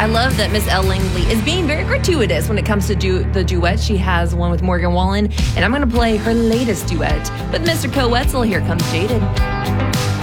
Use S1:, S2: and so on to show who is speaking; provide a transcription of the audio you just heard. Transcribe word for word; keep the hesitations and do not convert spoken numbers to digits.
S1: I love that Miss Elle Langley is being very gratuitous when it comes to du- the duet. She has one with Morgan Wallen, and I'm going to play her latest duet with Mister Koetzel. Here comes Jaded.